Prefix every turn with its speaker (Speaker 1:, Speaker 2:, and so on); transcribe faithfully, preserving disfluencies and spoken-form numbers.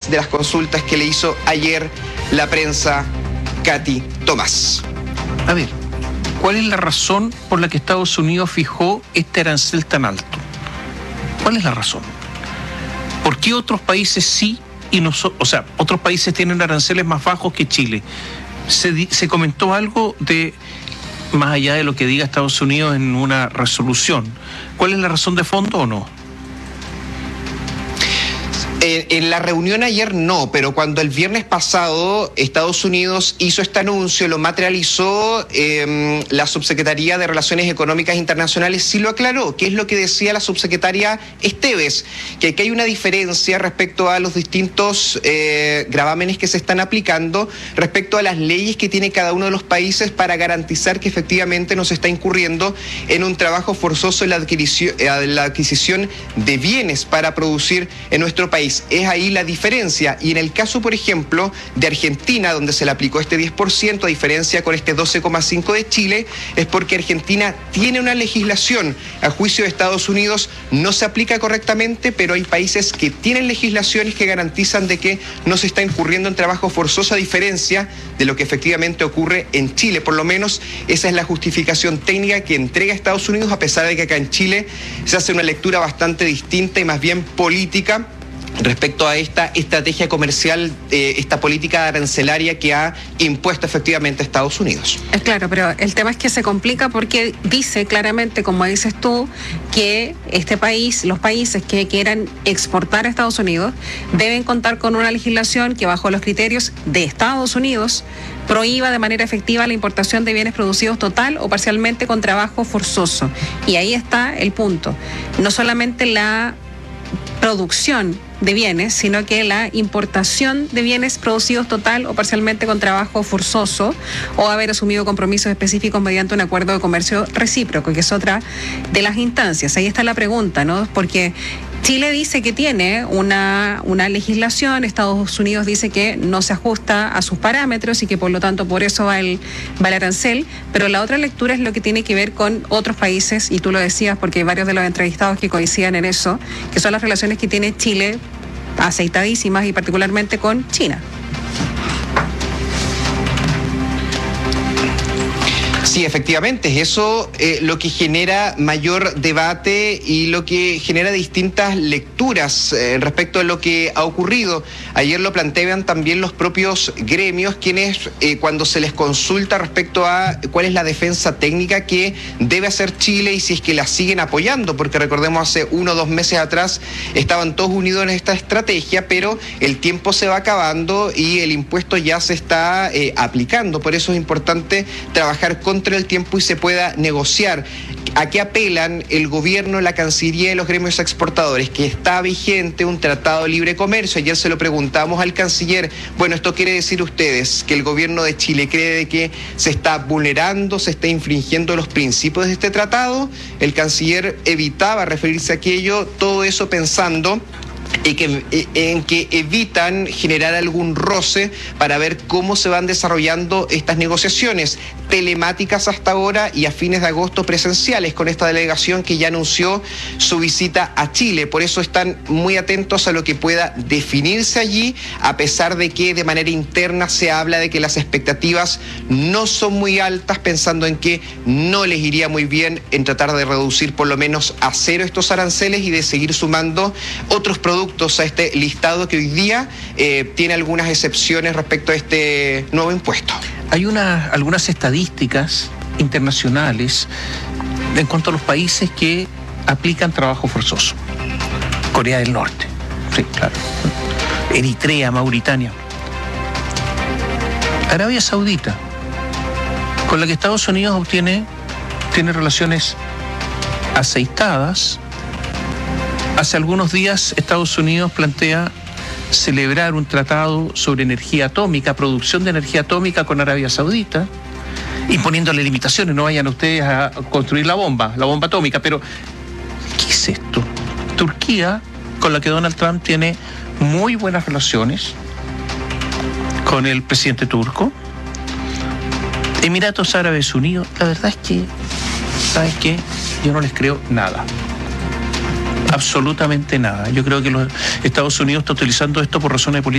Speaker 1: de las consultas que le hizo ayer la prensa Katy Tomás.
Speaker 2: A ver, ¿cuál es la razón por la que Estados Unidos fijó este arancel tan alto? ¿Cuál es la razón? ¿Por qué otros países sí y nosotros, o sea, otros países tienen aranceles más bajos que Chile? Se, di, se comentó algo de, más allá de lo que diga Estados Unidos en una resolución. ¿Cuál es la razón de fondo o no?
Speaker 1: En, en la reunión ayer no, pero cuando el viernes pasado Estados Unidos hizo este anuncio, lo materializó, eh, la Subsecretaría de Relaciones Económicas Internacionales sí lo aclaró, que es lo que decía la subsecretaria Esteves, que aquí hay una diferencia respecto a los distintos eh, gravámenes que se están aplicando, respecto a las leyes que tiene cada uno de los países para garantizar que efectivamente no se está incurriendo en un trabajo forzoso en la adquisición, en la adquisición de bienes para producir en nuestro país. Es ahí la diferencia. Y en el caso, por ejemplo, de Argentina, donde se le aplicó este diez por ciento, a diferencia con este doce coma cinco por ciento de Chile, es porque Argentina tiene una legislación. A juicio de Estados Unidos no se aplica correctamente, pero hay países que tienen legislaciones que garantizan de que no se está incurriendo en trabajo forzoso, a diferencia de lo que efectivamente ocurre en Chile. Por lo menos esa es la justificación técnica que entrega Estados Unidos, a pesar de que acá en Chile se hace una lectura bastante distinta y más bien política respecto a esta estrategia comercial, eh, esta política arancelaria que ha impuesto efectivamente Estados Unidos.
Speaker 3: Es claro, pero el tema es que se complica porque dice claramente, como dices tú, que este país, los países que quieran exportar a Estados Unidos deben contar con una legislación que, bajo los criterios de Estados Unidos, prohíba de manera efectiva la importación de bienes producidos total o parcialmente con trabajo forzoso. Y ahí está el punto. No solamente la producción de bienes, sino que la importación de bienes producidos total o parcialmente con trabajo forzoso, o haber asumido compromisos específicos mediante un acuerdo de comercio recíproco, que es otra de las instancias. Ahí está la pregunta, ¿no? Porque Chile dice que tiene una, una legislación, Estados Unidos dice que no se ajusta a sus parámetros y que por lo tanto por eso va el, va el arancel, pero la otra lectura es lo que tiene que ver con otros países, y tú lo decías porque hay varios de los entrevistados que coinciden en eso, que son las relaciones que tiene Chile aceitadísimas, y particularmente con China.
Speaker 1: Sí, efectivamente, es eso eh, lo que genera mayor debate y lo que genera distintas lecturas eh, respecto a lo que ha ocurrido. Ayer lo plantean también los propios gremios, quienes eh, cuando se les consulta respecto a cuál es la defensa técnica que debe hacer Chile y si es que la siguen apoyando, porque recordemos hace uno o dos meses atrás estaban todos unidos en esta estrategia, pero el tiempo se va acabando y el impuesto ya se está eh, aplicando. Por eso es importante trabajar con contra el tiempo y se pueda negociar. ¿A qué apelan el gobierno, la Cancillería y los gremios exportadores? Que está vigente un tratado de libre comercio. Ayer se lo preguntamos al canciller. Bueno, esto quiere decir ustedes que el gobierno de Chile cree de que se está vulnerando, se está infringiendo los principios de este tratado. El canciller evitaba referirse a aquello, todo eso pensando y que, en que evitan generar algún roce para ver cómo se van desarrollando estas negociaciones telemáticas hasta ahora y a fines de agosto presenciales, con esta delegación que ya anunció su visita a Chile. Por eso están muy atentos a lo que pueda definirse allí, a pesar de que de manera interna se habla de que las expectativas no son muy altas, pensando en que no les iría muy bien en tratar de reducir por lo menos a cero estos aranceles y de seguir sumando otros productos a este listado que hoy día eh, tiene algunas excepciones respecto a este nuevo impuesto.
Speaker 2: Hay una, algunas estadísticas internacionales en cuanto a los países que aplican trabajo forzoso. Corea del Norte, sí, claro. Eritrea, Mauritania. Arabia Saudita, con la que Estados Unidos obtiene, tiene relaciones aceitadas. Hace algunos días Estados Unidos plantea celebrar un tratado sobre energía atómica, producción de energía atómica con Arabia Saudita, imponiéndole limitaciones, no vayan ustedes a construir la bomba, la bomba atómica. Pero, ¿qué es esto? Turquía, con la que Donald Trump tiene muy buenas relaciones con el presidente turco. Emiratos Árabes Unidos, la verdad es que, ¿sabes qué? Yo no les creo nada. Absolutamente nada. Yo creo que los Estados Unidos está utilizando esto por razones políticas.